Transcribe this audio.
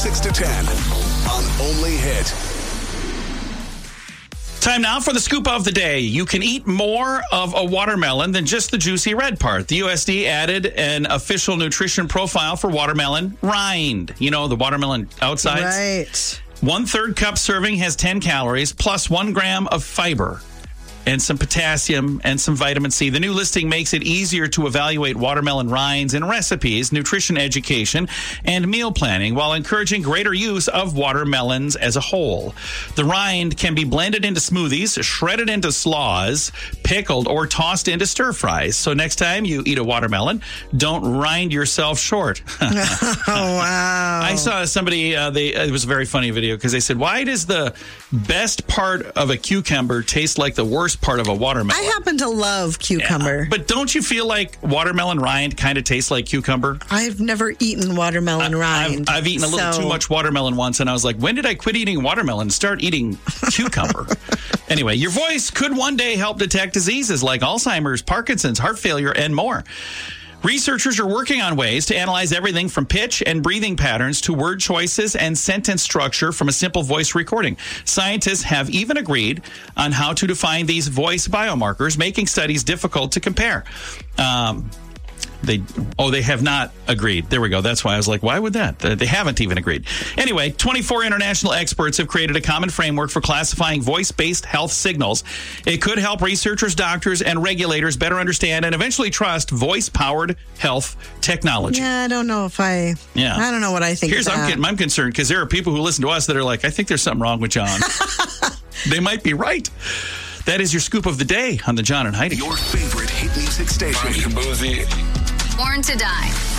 6 to 10 on Only Hit. Time now for the scoop of the day. You can eat more of a watermelon than just the juicy red part. The USD added an official nutrition profile for watermelon rind. You know, the watermelon outside. Right. 1/3 cup serving has 10 calories plus 1 gram of fiber and some potassium and some vitamin C. The new listing makes it easier to evaluate watermelon rinds in recipes, nutrition education, and meal planning while encouraging greater use of watermelons as a whole. The rind can be blended into smoothies, shredded into slaws, pickled, or tossed into stir fries. So next time you eat a watermelon, don't rind yourself short. Oh, wow. I saw somebody, it was a very funny video because they said, why does the best part of a cucumber taste like the worst part of a watermelon? I happen to love cucumber. Yeah, but don't you feel like watermelon rind kind of tastes like cucumber? I've never eaten watermelon rind. I've eaten a little too much watermelon once, and I was like, when did I quit eating watermelon and start eating cucumber? Anyway, your voice could one day help detect diseases like Alzheimer's, Parkinson's, heart failure, and more. Researchers are working on ways to analyze everything from pitch and breathing patterns to word choices and sentence structure from a simple voice recording. Scientists have even agreed on how to define these voice biomarkers, making studies difficult to compare. They have not agreed. There we go. That's why I was like, why would that? They haven't even agreed. Anyway, 24 international experts have created a common framework for classifying voice-based health signals. It could help researchers, doctors, and regulators better understand and eventually trust voice-powered health technology. Yeah, I don't know if I don't know what I think of that. I'm concerned because there are people who listen to us that are like, I think there's something wrong with John. They might be right. That is your scoop of the day on the John and Heidi. Your favorite hit music station. Born to Die.